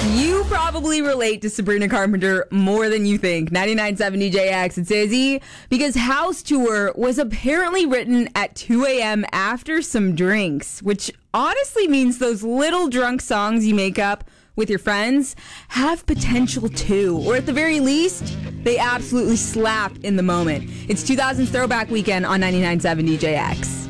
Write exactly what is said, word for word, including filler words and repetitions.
You probably relate to Sabrina Carpenter more than you think. ninety-nine point seven D J X, it's Izzy. Because House Tour was apparently written at two a.m. after some drinks, which honestly means those little drunk songs you make up with your friends have potential too. Or at the very least, they absolutely slap in the moment. It's two thousands Throwback Weekend on ninety-nine point seven D J X.